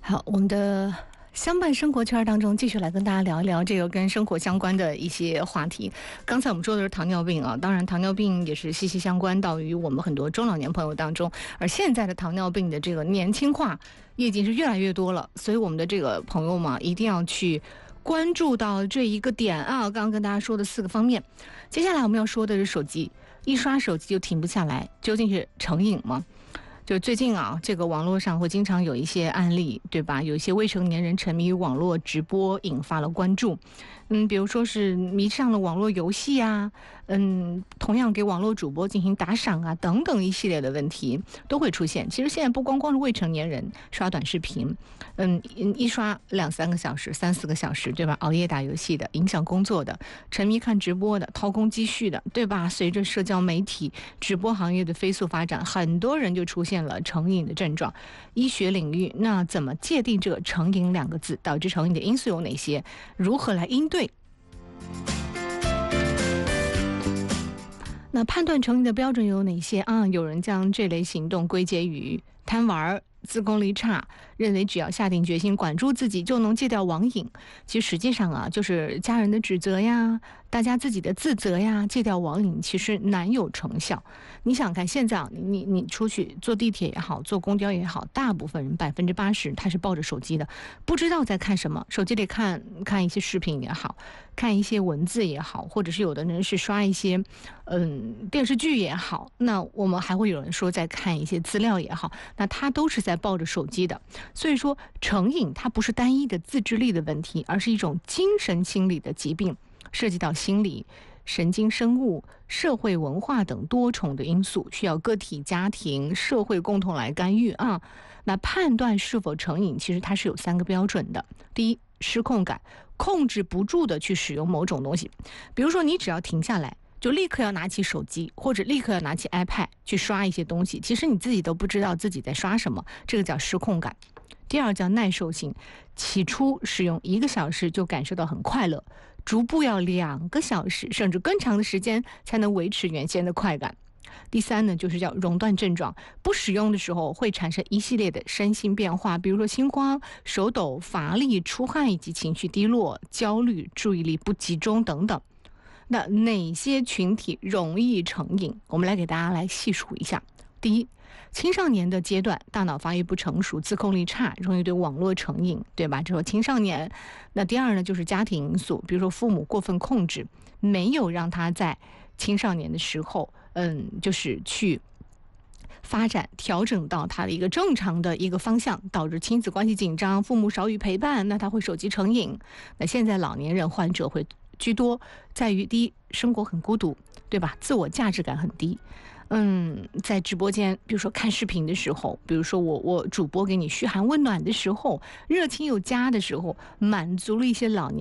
好，我们的相伴生活圈当中，继续来跟大家聊一聊这个跟生活相关的一些话题。刚才我们说的是糖尿病啊，当然糖尿病也是息息相关到于我们很多中老年朋友当中，而现在的糖尿病的这个年轻化已经是越来越多了，所以我们的这个朋友嘛，一定要去关注到这一个点啊。刚刚跟大家说的4个方面，接下来我们要说的是手机，一刷手机就停不下来，究竟是成瘾吗？就最近啊，这个网络上会经常有一些案例，对吧？有一些未成年人沉迷于网络直播，引发了关注。比如说是迷上了网络游戏啊，同样给网络主播进行打赏啊，等等一系列的问题都会出现。其实现在不光是未成年人刷短视频，一刷2-3个小时、3-4个小时，对吧？熬夜打游戏的，影响工作的，沉迷看直播的，掏空积蓄的，对吧？随着社交媒体直播行业的飞速发展，很多人就出现了成瘾的症状。医学领域，那怎么界定这个成瘾2个字？导致成瘾的因素有哪些？如何来应对？那判断成瘾的标准有哪些啊？有人将这类行动归结于贪玩、自控力差，认为只要下定决心管住自己就能戒掉网瘾。其实实际上啊，就是家人的指责呀，大家自己的自责呀，戒掉网瘾其实难有成效。你想看现在啊，你出去坐地铁也好，坐公交也好，大部分人80%他是抱着手机的，不知道在看什么。手机里看一些视频也好，看一些文字也好，或者是有的人是刷一些电视剧也好，那我们还会有人说在看一些资料也好，那他都是在抱着手机的。所以说成瘾它不是单一的自制力的问题，而是一种精神心理的疾病，涉及到心理、神经生物、社会文化等多重的因素，需要个体、家庭、社会共同来干预啊。那判断是否成瘾，其实它是有3个标准的。第一，失控感，控制不住的去使用某种东西，比如说你只要停下来，就立刻要拿起手机，或者立刻要拿起 iPad 去刷一些东西，其实你自己都不知道自己在刷什么，这个叫失控感。第二叫耐受性，起初使用1个小时就感受到很快乐，逐步要2个小时甚至更长的时间才能维持原先的快感。第3呢，就是叫熔断症状，不使用的时候会产生一系列的身心变化，比如说心慌、手抖、乏力、出汗以及情绪低落、焦虑、注意力不集中等等。那哪些群体容易成瘾？我们来给大家来细数一下。第一，青少年的阶段，大脑发育不成熟，自控力差，容易对网络成瘾，对吧？这说青少年。那第二呢，就是家庭因素，比如说父母过分控制，没有让他在青少年的时候，就是去发展调整到他的一个正常的一个方向，导致亲子关系紧张，父母少予陪伴，那他会手机成瘾。那现在老年人患者会居多，在于第一，生活很孤独，对吧？自我价值感很低。在直播间，比如说看视频的时候，比如说我主播给你嘘寒问暖的时候，热情有加的时候，满足了一些老年